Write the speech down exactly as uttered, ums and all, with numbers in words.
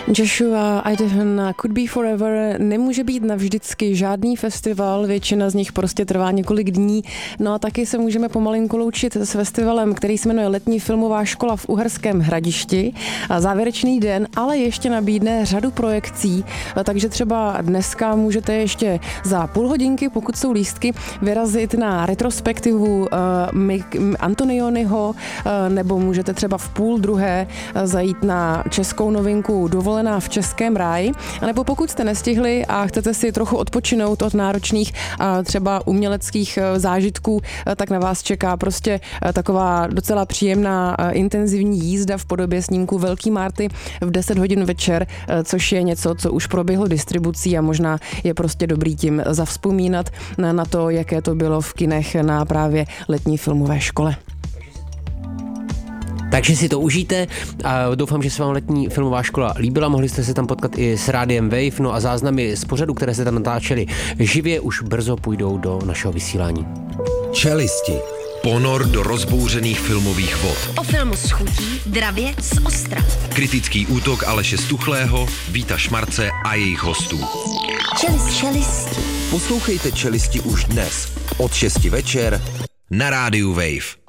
Joshua Idaho Could Be Forever nemůže být navždycky žádný festival, většina z nich prostě trvá několik dní. No a taky se můžeme pomalinku loučit s festivalem, který se jmenuje Letní filmová škola v Uherském Hradišti. A závěrečný den ale ještě nabídne řadu projekcí, takže třeba dneska můžete ještě za půl hodinky, pokud jsou lístky, vyrazit na retrospektivu uh, Antonioniho, uh, nebo můžete třeba v půl druhé uh, zajít na českou novinku Dovolená v Českém ráji, anebo pokud jste nestihli a chcete si trochu odpočinout od náročných a třeba uměleckých zážitků, tak na vás čeká prostě taková docela příjemná intenzivní jízda v podobě snímku Velký Marty v deset hodin večer, což je něco, co už proběhlo distribucí a možná je prostě dobrý tím zavzpomínat na to, jaké to bylo v kinech na právě Letní filmové škole. Takže si to užijte a doufám, že se vám Letní filmová škola líbila. Mohli jste se tam potkat i s Rádiem Wave, no a záznamy z pořadu, které se tam natáčely živě, už brzo půjdou do našeho vysílání. Čelisti. Ponor do rozbouřených filmových vod. O filmu s chutí, dravě z ostra. Kritický útok Aleše Stuchlého, Víta Šmarce a jejich hostů. Čelist, čelisti. Poslouchejte Čelisti už dnes od šesti večer na Rádiu Wave.